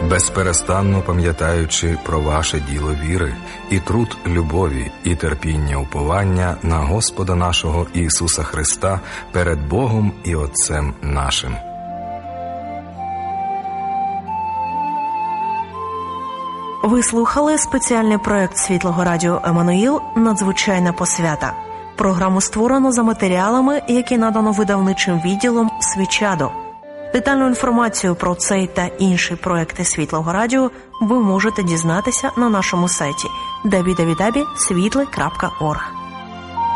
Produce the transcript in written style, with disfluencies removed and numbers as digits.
безперестанно пам'ятаючи про ваше діло віри і труд любові і терпіння уповання на Господа нашого Ісуса Христа перед Богом і Отцем нашим. Ви слухали спеціальний проект Світлого Радіо «Еммануїл. Надзвичайна посвята». Програму створено за матеріалами, які надано видавничим відділом «Свічадо». Детальну інформацію про цей та інші проекти Світлого Радіо ви можете дізнатися на нашому сайті www.svitle.org.